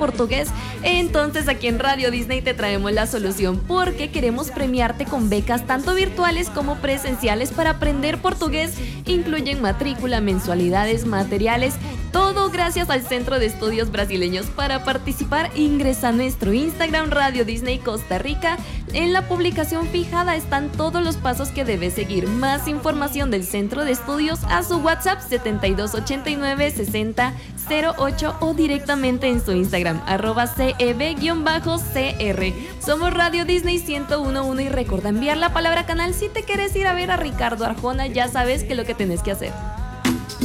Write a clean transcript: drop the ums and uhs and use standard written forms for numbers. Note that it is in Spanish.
portugués, entonces aquí en Radio Disney te traemos la solución porque queremos premiarte con becas tanto virtuales como presenciales para aprender portugués. Incluyen matrícula, mensualidades, materiales, todo gracias al Centro de Estudios Brasileños. Para participar, ingresa a nuestro Instagram Radio Disney Costa Rica. En la publicación fijada están todos los pasos que debes seguir. Más información del Centro de Estudios a su WhatsApp 7289-6008 o directamente en su Instagram @ceb_cr. Somos Radio Disney 1011 y recuerda enviar la palabra canal si te quieres ir a ver a Ricardo Arjona. Ya sabes que lo que tenés que hacer.